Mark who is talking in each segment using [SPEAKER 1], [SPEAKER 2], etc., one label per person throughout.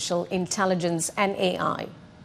[SPEAKER 1] artificial intelligence and AI.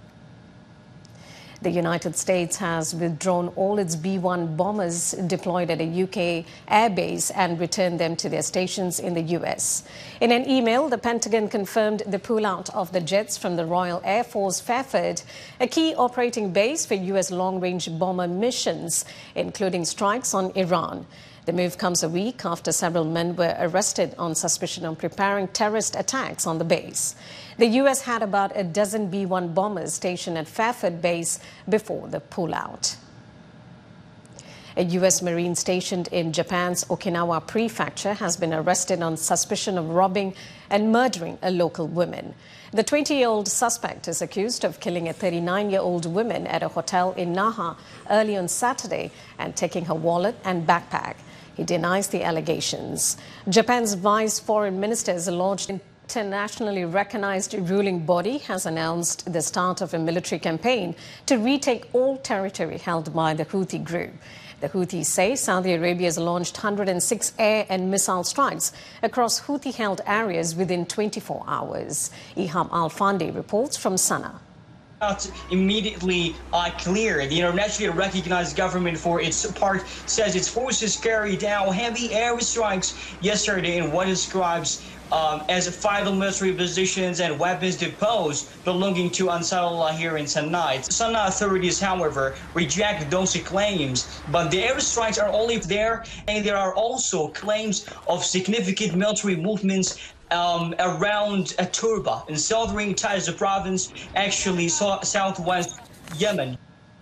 [SPEAKER 1] The United States has withdrawn all its B-1 bombers deployed at a UK airbase and returned them to their stations in the US. In an email, the Pentagon confirmed the pullout of the jets from the Royal Air Force Fairford, a key operating base for US long-range bomber missions, including strikes on Iran. The move comes a week after several men were arrested on suspicion of preparing terrorist attacks on the base. The U.S. had about a dozen B-1 bombers stationed at Fairford Base before the pullout. A U.S. Marine stationed in Japan's Okinawa Prefecture has been arrested on suspicion of robbing and murdering a local woman. The 20-year-old suspect is accused of killing a 39-year-old woman at a hotel in Naha early on Saturday and taking her wallet and backpack. He denies the allegations. Japan's vice foreign minister has launched an internationally recognized ruling body has announced the start of a military campaign to retake all territory held by the Houthi group. The Houthis say Saudi Arabia has launched 106 air and missile strikes across Houthi-held areas within 24 hours. Iham Al-Fandi reports from Sana'a.
[SPEAKER 2] Not immediately clear. The internationally recognized government, for its part, says its forces carried out heavy airstrikes yesterday in what it describes as vital military positions and weapons depots belonging to Ansarullah here in Sana'a. Sana'a authorities, however, reject those claims, but the airstrikes are only there, and there are also claims of significant military movements around Turba in southern Taiz province, actually southwest Yemen.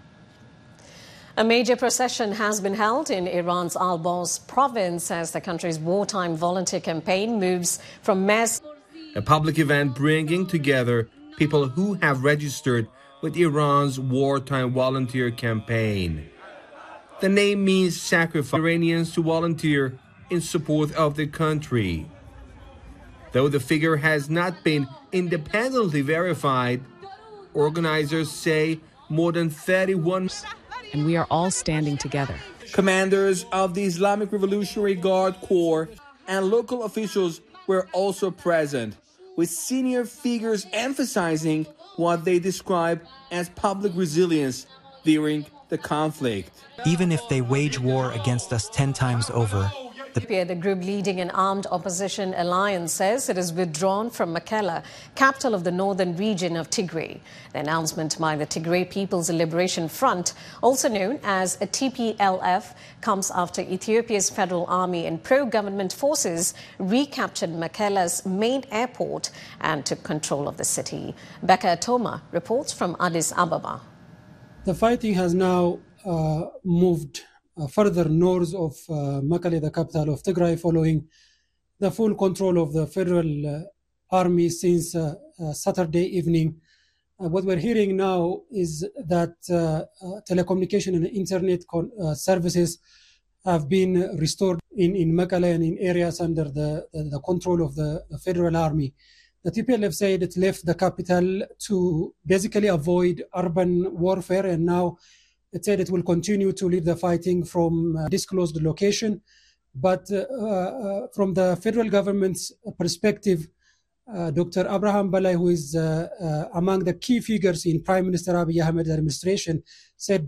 [SPEAKER 1] A major procession has been held in Iran's Al-Bors province as the country's wartime volunteer campaign moves from mass.
[SPEAKER 3] A public event bringing together people who have registered with Iran's wartime volunteer campaign. The name means sacrifice Iranians to volunteer in support of the country. Though the figure has not been independently verified, organizers say more than 31.
[SPEAKER 4] And we are all standing together.
[SPEAKER 3] Commanders of the Islamic Revolutionary Guard Corps and local officials were also present, with senior figures emphasizing what they describe as public resilience during the conflict.
[SPEAKER 5] Even if they wage war against us 10 times over,
[SPEAKER 1] The group leading an armed opposition alliance says it is withdrawn from Mekelle, capital of the northern region of Tigray. The announcement by the Tigray People's Liberation Front, also known as a TPLF, comes after Ethiopia's federal army and pro-government forces recaptured Mekelle's main airport and took control of the city. Becca Atoma reports from Addis Ababa.
[SPEAKER 6] The fighting has now moved further north of Mekelle, the capital of Tigray, following the full control of the federal army since Saturday evening. What we're hearing now is that telecommunication and internet services have been restored in Mekelle and in areas under the control of the federal army. The TPLF said it left the capital to basically avoid urban warfare, and now it said it will continue to lead the fighting from a disclosed location. But from the federal government's perspective, Dr. Abraham Balai, who is among the key figures in Prime Minister Abiy Ahmed's administration, said